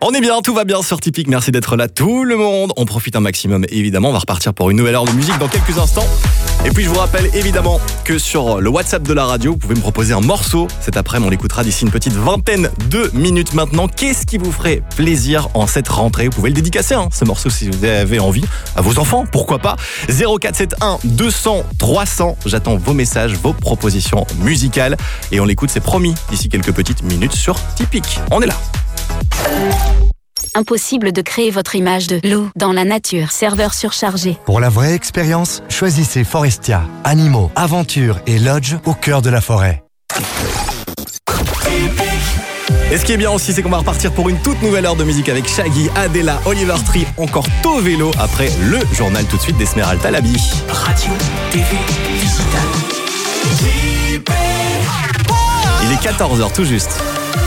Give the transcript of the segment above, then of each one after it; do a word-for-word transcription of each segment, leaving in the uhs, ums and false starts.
On est bien, tout va bien sur Typique, merci d'être là tout le monde. On profite un maximum évidemment, on va repartir pour une nouvelle heure de musique dans quelques instants. Et puis je vous rappelle évidemment que sur le WhatsApp de la radio, vous pouvez me proposer un morceau. Cet après-midi, on l'écoutera d'ici une petite vingtaine de minutes maintenant. Qu'est-ce qui vous ferait plaisir en cette rentrée? Vous pouvez le dédicacer, hein, ce morceau, si vous avez envie, à vos enfants, pourquoi pas. zéro quatre sept un deux cents trois cents, j'attends vos messages, vos propositions musicales. Et on l'écoute, c'est promis, d'ici quelques petites minutes sur Typique. On est là. Impossible de créer votre image de loup dans la nature, serveur surchargé. Pour la vraie expérience, choisissez Forestia. Animaux, aventures et lodge au cœur de la forêt. Et ce qui est bien aussi, c'est qu'on va repartir pour une toute nouvelle heure de musique avec Shaggy, Adela, Oliver Tree, encore Tôt Vélo, après le journal tout de suite d'Esmeralda Labi. Radio, T V, digital. Il est quatorze heures tout juste.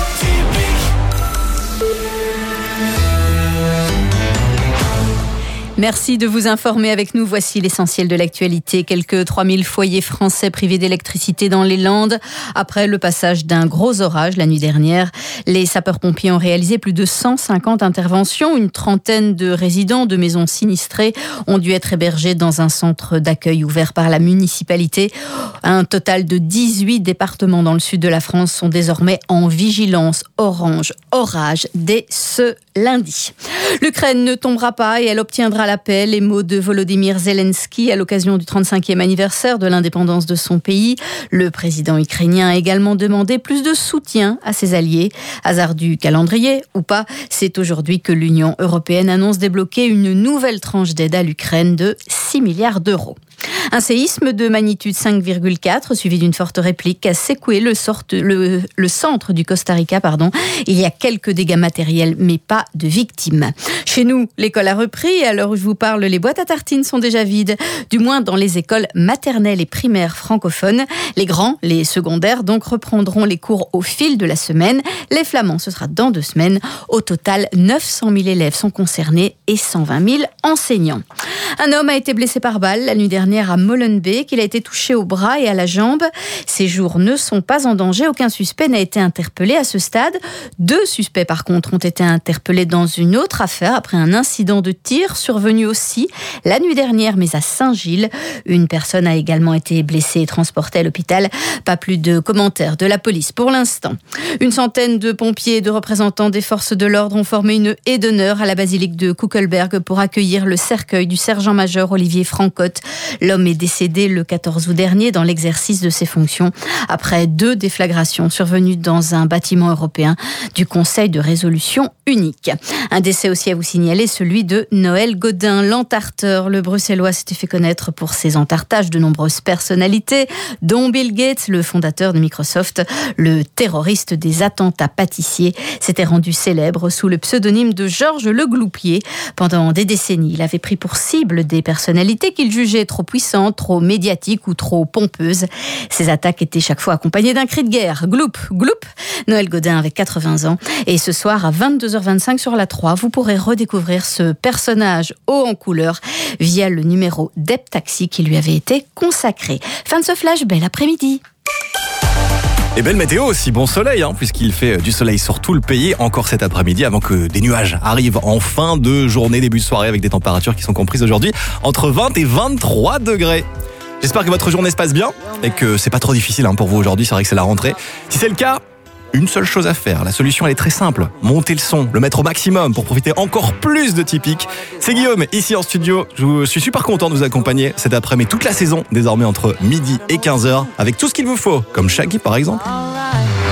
Merci de vous informer avec nous. Voici l'essentiel de l'actualité. Quelques trois mille foyers français privés d'électricité dans les Landes. Après le passage d'un gros orage la nuit dernière, les sapeurs-pompiers ont réalisé plus de cent cinquante interventions. Une trentaine de résidents de maisons sinistrées ont dû être hébergés dans un centre d'accueil ouvert par la municipalité. Un total de dix-huit départements dans le sud de la France sont désormais en vigilance orange orage dès ce lundi. L'Ukraine ne tombera pas et elle obtiendra la paix. Les mots de Volodymyr Zelensky à l'occasion du trente-cinquième anniversaire de l'indépendance de son pays. Le président ukrainien a également demandé plus de soutien à ses alliés. Hasard du calendrier ou pas, c'est aujourd'hui que l'Union européenne annonce débloquer une nouvelle tranche d'aide à l'Ukraine de six milliards d'euros. Un séisme de magnitude cinq virgule quatre, suivi d'une forte réplique, a secoué le, sorte, le, le centre du Costa Rica. Pardon. Il y a quelques dégâts matériels, mais pas de victimes. Chez nous, l'école a repris. À l'heure où je vous parle, les boîtes à tartines sont déjà vides, du moins dans les écoles maternelles et primaires francophones. Les grands, les secondaires, donc, reprendront les cours au fil de la semaine. Les flamands, ce sera dans deux semaines. Au total, neuf cent mille élèves sont concernés et cent vingt mille enseignants. Un homme a été blessé par balle la nuit dernière à Molenbeek. Il a été touché au bras et à la jambe. Ses jours ne sont pas en danger. Aucun suspect n'a été interpellé à ce stade. Deux suspects, par contre, ont été interpellés dans une autre affaire après un incident de tir survenu aussi la nuit dernière, mais à Saint-Gilles. Une personne a également été blessée et transportée à l'hôpital. Pas plus de commentaires de la police pour l'instant. Une centaine de pompiers et de représentants des forces de l'ordre ont formé une haie d'honneur à la basilique de Kuckelberg pour accueillir le cercueil du sergent-major Olivier Francotte. L'homme est décédé le quatorze août dernier dans l'exercice de ses fonctions après deux déflagrations survenues dans un bâtiment européen du Conseil de résolution unique. Un décès aussi à vous signaler, celui de Noël Godin, l'entarteur. Le Bruxellois s'était fait connaître pour ses entartages de nombreuses personnalités, dont Bill Gates, le fondateur de Microsoft. Le terroriste des attentats pâtissiers s'était rendu célèbre sous le pseudonyme de Georges Le Gloupier. Pendant des décennies, il avait pris pour cible des personnalités qu'il jugeait trop puissantes, trop médiatiques ou trop pompeuses. Ces attaques étaient chaque fois accompagnées d'un cri de guerre. Gloup, gloup. Noël Godin avait quatre-vingts ans. Et ce soir, à vingt-deux heures vingt-cinq sur la trois, vous pourrez redécouvrir ce personnage haut en couleur via le numéro d'Hep Taxi qui lui avait été consacré. Fin de ce flash, bel après-midi. Et belle météo aussi, bon soleil, hein, puisqu'il fait du soleil sur tout le pays, encore cet après-midi, avant que des nuages arrivent en fin de journée, début de soirée, avec des températures qui sont comprises aujourd'hui entre vingt et vingt-trois degrés. J'espère que votre journée se passe bien et que c'est pas trop difficile hein, pour vous aujourd'hui, c'est vrai que c'est la rentrée. Si c'est le cas, une seule chose à faire, la solution elle est très simple, monter le son, le mettre au maximum pour profiter encore plus de Typique. C'est Guillaume, ici en studio, je suis super content de vous accompagner cet après-midi, toute la saison, désormais entre midi et quinze heures, avec tout ce qu'il vous faut, comme Shaggy par exemple.